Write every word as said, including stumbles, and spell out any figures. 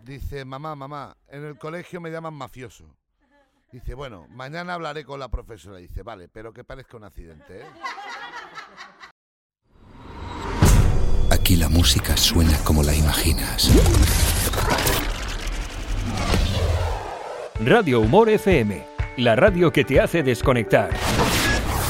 Dice, mamá, mamá, en el colegio me llaman mafioso. Dice, bueno, mañana hablaré con la profesora. Dice, vale, pero que parezca un accidente, ¿eh? Aquí la música suena como la imaginas. Radio Humor F M, la radio que te hace desconectar.